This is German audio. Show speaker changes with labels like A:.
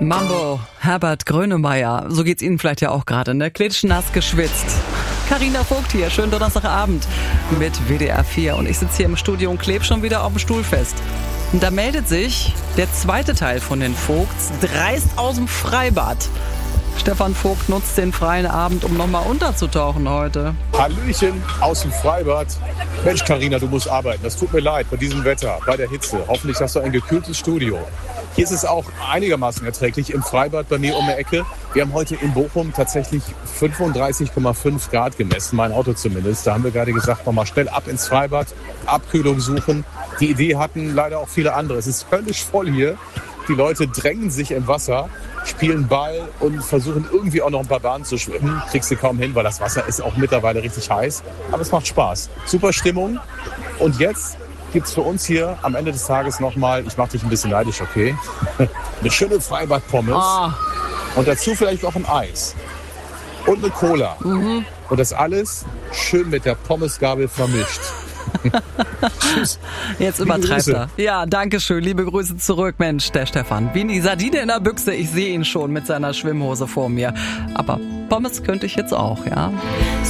A: Mambo, Herbert Grönemeyer, so geht's Ihnen vielleicht ja auch gerade, ne? Klitschnass geschwitzt. Carina Vogt hier, schönen Donnerstagabend mit WDR 4 und ich sitze hier im Studio und klebe schon wieder auf dem Stuhl fest. Und da meldet sich der zweite Teil von den Vogts dreist aus dem Freibad. Stefan Vogt nutzt den freien Abend, um nochmal unterzutauchen heute.
B: Hallöchen aus dem Freibad. Mensch, Carina, du musst arbeiten. Das tut mir leid bei diesem Wetter, bei der Hitze. Hoffentlich hast du ein gekühltes Studio. Hier ist es auch einigermaßen erträglich im Freibad bei mir um die Ecke. Wir haben heute in Bochum tatsächlich 35,5 Grad gemessen, mein Auto zumindest. Da haben wir gerade gesagt, nochmal schnell ab ins Freibad, Abkühlung suchen. Die Idee hatten leider auch viele andere. Es ist völlig voll hier. Die Leute drängen sich im Wasser, spielen Ball und versuchen irgendwie auch noch ein paar Bahnen zu schwimmen. Kriegst du kaum hin, weil das Wasser ist auch mittlerweile richtig heiß. Aber es macht Spaß. Super Stimmung. Und jetzt gibt's für uns hier am Ende des Tages nochmal, ich mach dich ein bisschen neidisch, okay? Eine schöne Freibad-Pommes. Und dazu vielleicht auch ein Eis. Und eine Cola. Und das alles schön mit der Pommesgabel vermischt.
A: Jetzt übertreibt er. Ja, danke schön. Liebe Grüße zurück. Mensch, der Stefan. Wie die Sardine in der Büchse. Ich sehe ihn schon mit seiner Schwimmhose vor mir. Aber Pommes könnte ich jetzt auch, ja.